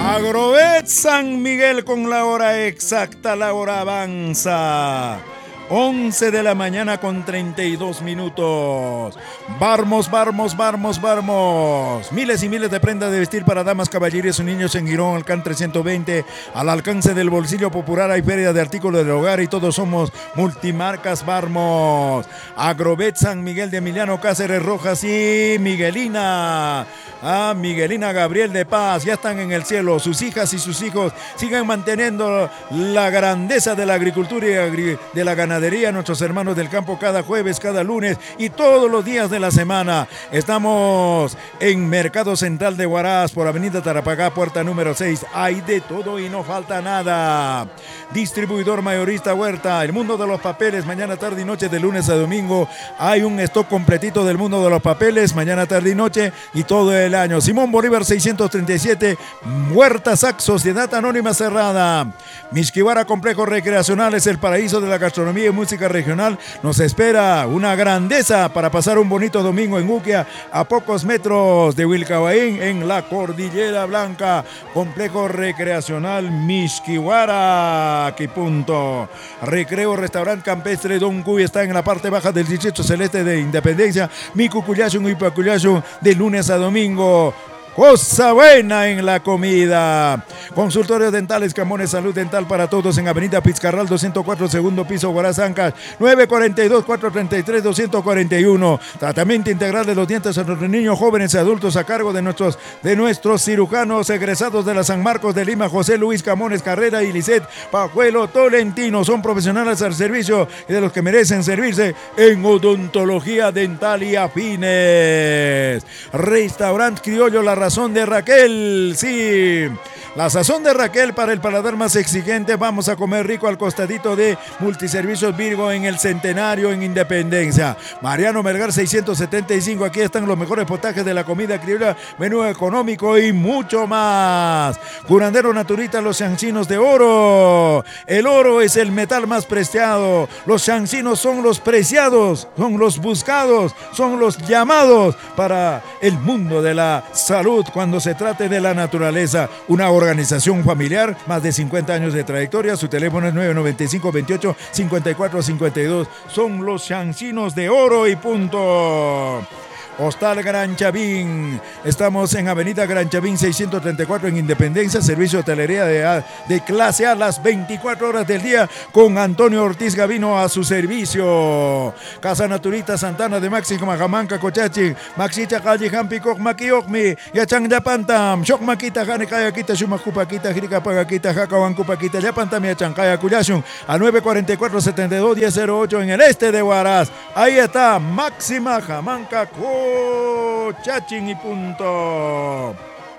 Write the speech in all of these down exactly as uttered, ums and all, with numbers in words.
Agrovet San Miguel con la hora exacta, la hora avanza. once de la mañana con treinta y dos minutos. Vamos, vamos, vamos, vamos. Miles y miles de prendas de vestir para damas, caballeros y niños en Girón, Alcán trescientos veinte. Al alcance del bolsillo popular hay feria de artículos del hogar y todos somos multimarcas. Vamos. Agrovet San Miguel de Emiliano Cáceres Rojas y Miguelina. Ah, Miguelina Gabriel de Paz, ya están en el cielo. Sus hijas y sus hijos sigan manteniendo la grandeza de la agricultura y de la ganadería. Nuestros hermanos del campo cada jueves, cada lunes y todos los días de la semana. Estamos en Mercado Central de Huaraz por Avenida Tarapacá, puerta número seis. Hay de todo y no falta nada. Distribuidor mayorista Huerta, el mundo de los papeles, mañana, tarde y noche, de lunes a domingo. Hay un stock completito del mundo de los papeles, mañana, tarde y noche y todo el año. Simón Bolívar seiscientos treinta y siete, Huerta Sac, Sociedad Anónima Cerrada. Mixquihuara Complejo Recreacional es el paraíso de la gastronomía y música regional. Nos espera una grandeza para pasar un bonito domingo en Uquia, a pocos metros de Wilcahuaín, en la Cordillera Blanca. Complejo Recreacional Mixquihuara. Aquí punto. Recreo Restaurante Campestre Don Cuy está en la parte baja del distrito celeste de Independencia. Mi cucuyazo y pacuyazo de lunes a domingo. Cosa buena en la comida. Consultorios dentales Camones Salud Dental para todos en Avenida Pizcarral doscientos cuatro, segundo piso, Huarazancas, nueve cuatro dos, cuatro tres tres, dos cuatro uno. Tratamiento integral de los dientes a nuestros niños, jóvenes y adultos a cargo de nuestros, de nuestros cirujanos egresados de la San Marcos de Lima, José Luis Camones Carrera y Lisset Pajuelo Tolentino. Son profesionales al servicio y de los que merecen servirse en odontología dental y afines. Restaurante Criollo La Razón de Raquel, sí, la sazón de Raquel para el paladar más exigente. Vamos a comer rico al costadito de Multiservicios Virgo en el Centenario en Independencia. Mariano Melgar seiscientos setenta y cinco, aquí están los mejores potajes de la comida criolla, menú económico y mucho más. Curandero Naturita, los chancinos de oro. El oro es el metal más preciado. Los chancinos son los preciados, son los buscados, son los llamados para el mundo de la salud cuando se trate de la naturaleza. Una organización familiar, más de cincuenta años de trayectoria. Su teléfono es nueve nueve cinco, veintiocho, cincuenta y cuatro cincuenta y dos. Son los chancinos de oro y punto. Hostal Gran Chavín. Estamos en Avenida Gran Chavín seiscientos treinta y cuatro en Independencia. Servicio de hotelería de, de clase A las veinticuatro horas del día con Antonio Ortiz Gavino a su servicio. Casa Naturita Santana de Maxi Majamanca Cochachi. Maxicha Calle Jampico Maquiocmi. Yachang Yapantam. Shok Maquita Jane Kaya Kita Shumacupa Kita Jirika Pagaquita Jacahuancupa Kita Yapantam Yachang Kaya Cuyashun. A nueve cuatro cuatro, setenta y dos, diez cero ocho en el este de Huaraz. Ahí está Máxima Jamanca Chachín y punto.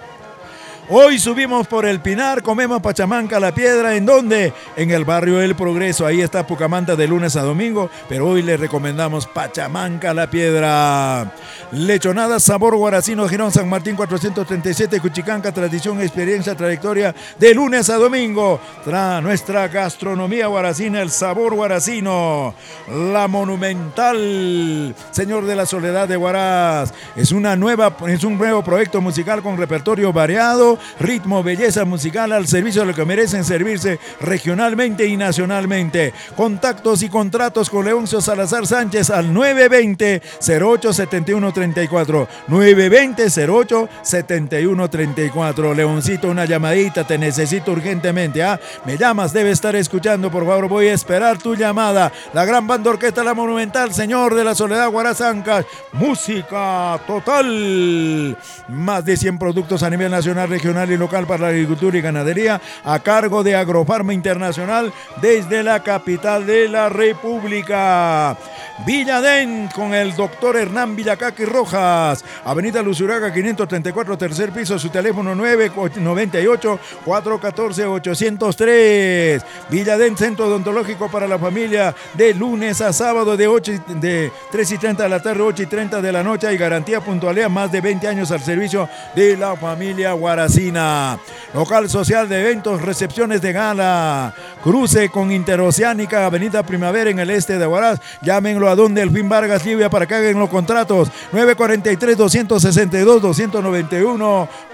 Hoy subimos por el Pinar, comemos Pachamanca La Piedra. ¿En dónde? En el barrio El Progreso. Ahí está Pucamanta de lunes a domingo, pero hoy le recomendamos Pachamanca La Piedra. Lechonada Sabor Guaracino, Girón San Martín cuatrocientos treinta y siete, Cuchicanca, tradición, experiencia, trayectoria de lunes a domingo. Tra nuestra gastronomía guaracina, el sabor guaracino. La Monumental, Señor de la Soledad de Huaraz. Es, una nueva, es un nuevo proyecto musical con repertorio variado, ritmo, belleza musical al servicio de lo que merecen servirse regionalmente y nacionalmente. Contactos y contratos con Leoncio Salazar Sánchez al nueve veinte, cero ocho setenta y uno treinta y cuatro. nueve veinte, cero ocho setenta y uno treinta y cuatro. Leoncito, una llamadita, te necesito urgentemente. ¿ah? Me llamas, debe estar escuchando, por favor, voy a esperar tu llamada. La gran banda orquesta La Monumental, Señor de la Soledad Huarazancas. Música total. Más de cien productos a nivel nacional, regional y local para la agricultura y ganadería a cargo de Agrofarma Internacional desde la capital de la República. Villadén con el doctor Hernán Villacaqui Rojas, Avenida Luzuraga quinientos treinta y cuatro, tercer piso, su teléfono nueve nueve ocho, cuatro uno cuatro, ocho cero tres. Villadén, centro odontológico para la familia, de lunes a sábado de, ocho, de tres y treinta de la tarde, ocho y treinta de la noche, y garantía puntualidad, más de veinte años al servicio de la familia Guaracina. Local social de eventos, recepciones de gala, cruce con Interoceánica, Avenida Primavera en el este de Huaraz. Llámenlo a don Delfín Vargas Livia para que hagan los contratos. nueve cuatro tres, dos seis dos, dos nueve uno.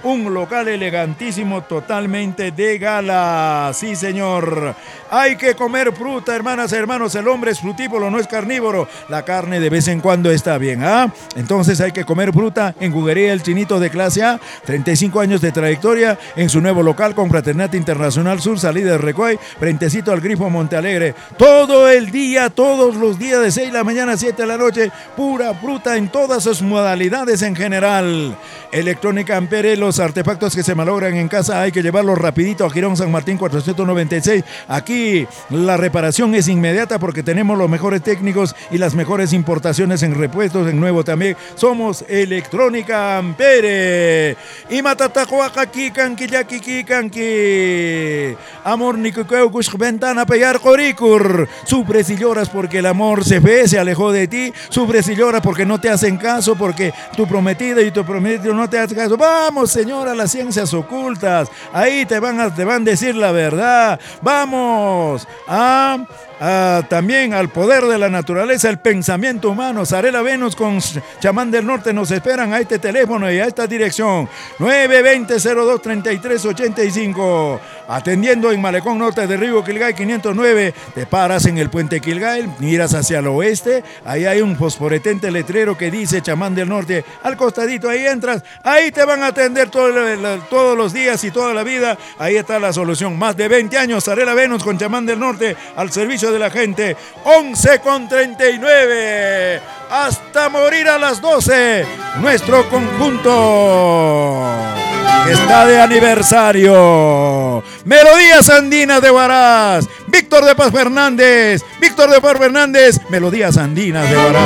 un local elegantísimo, totalmente de gala. Sí, señor. Hay que comer fruta, hermanas, hermanos. El hombre es frutívoro, no es carnívoro. La carne de vez en cuando está bien, ¿ah? Entonces hay que comer fruta en Juguería El Chinito de clase A. treinta y cinco años de trayectoria en su nuevo local con Fraternidad Internacional Sur, salida de Recoy, frentecito al Grifo Montealegre. Todo el día, todos los días de seis de la mañana a siete de la noche. Pura fruta en todas sus modalidades en general. Electrónica Ampere, los artefactos que se malogran en casa hay que llevarlos rapidito a Girón San Martín cuatrocientos noventa y seis. Aquí la reparación es inmediata porque tenemos los mejores técnicos y las mejores importaciones en repuestos, en nuevo también. Somos Electrónica Ampere. Y matatacuaca kikanki yakiki kanki. Amor nikukeukush ventana peyar coricur. Sufres y lloras porque el amor se fue, se alejó de ti. Sufres y lloras porque no te hacen caso, porque tu prometida y tu prometido no te hacen caso. Vamos, señora, las ciencias ocultas. Ahí te van a, te van a decir la verdad. Vamos. A, a, también al poder de la naturaleza, el pensamiento humano. Sarela Venus con Chamán del Norte nos esperan a este teléfono y a esta dirección nueve veinte cero dos treinta y tres ochenta y cinco. Atendiendo en Malecón Norte de Río Quilgay quinientos nueve. Te paras en el puente Quilgay, miras hacia el oeste, ahí hay un fosforescente letrero que dice Chamán del Norte. Al costadito, ahí entras, ahí te van a atender todo, todos los días y toda la vida. Ahí está la solución. Más de veinte años, Sarela Venus con Chamán del Norte al servicio de la gente. once con treinta y nueve. Hasta morir a las doce. Nuestro conjunto está de aniversario. Melodías Andinas de Huaraz. Víctor de Paz Fernández. Víctor de Paz Fernández. Melodías Andinas de Huaraz.